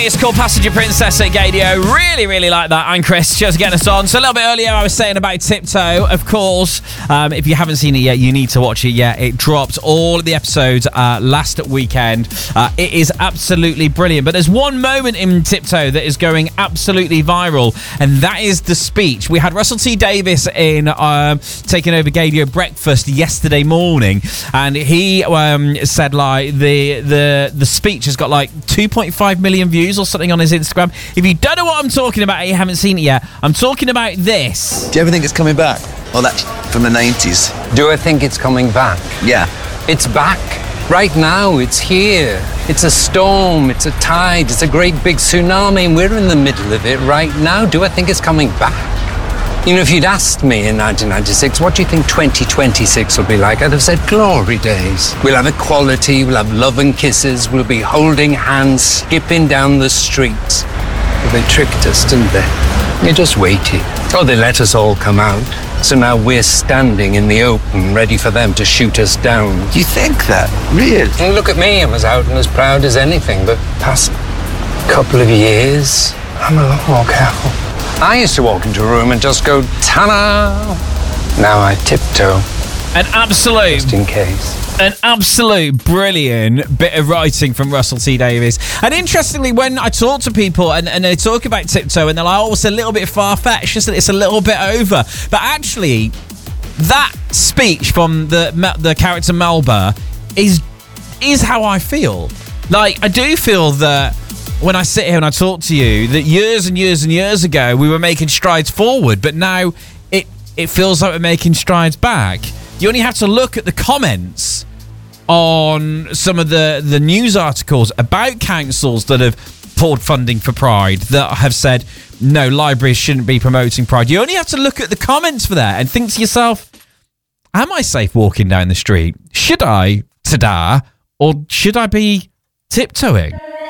It's called Passenger Princess at Gadio. Really, really like that. I'm Chris, just getting us on. So a little bit earlier, I was saying about Tiptoe. Of course, if you haven't seen it yet, you need to watch it. Yeah, it dropped all of the episodes last weekend. It is absolutely brilliant. But there's one moment in Tiptoe that is going absolutely viral, and that is the speech. We had Russell T Davies in taking over Gadio Breakfast yesterday morning, and he said like the speech has got like 2.5 million views or something on his Instagram. If you don't know what I'm talking about and you haven't seen it yet, I'm talking about this. Do you ever think it's coming back? Well, that's from the 90s. Do I think it's coming back? Yeah. It's back. Right now, it's here. It's a storm, it's a tide, it's a great big tsunami, and we're in the middle of it right now. Do I think it's coming back? You know, if you'd asked me in 1996, what do you think 2026 will be like? I'd have said glory days. We'll have equality, we'll have love and kisses, we'll be holding hands, skipping down the streets. But they tricked us, didn't they? You just waited. Oh, they let us all come out. So now we're standing in the open, ready for them to shoot us down. You think that? Really? And look at me, I was out and as proud as anything, but past couple of years, I'm a lot more careful. I used to walk into a room and just go, ta-da! Now I tiptoe. An absolute, just in case. An absolute brilliant bit of writing from Russell T Davies. And interestingly, when I talk to people and they talk about Tiptoe and they're like, oh, it's a little bit far-fetched, just that it's a little bit over. But actually, that speech from the character Melba is how I feel. Like, I do feel that when I sit here and I talk to you, that years and years and years ago, we were making strides forward, but now it feels like we're making strides back. You only have to look at the comments on some of the news articles about councils that have pulled funding for Pride, that have said, no, libraries shouldn't be promoting Pride. You only have to look at the comments for that and think to yourself, am I safe walking down the street? Should I, ta-da, or should I be tiptoeing?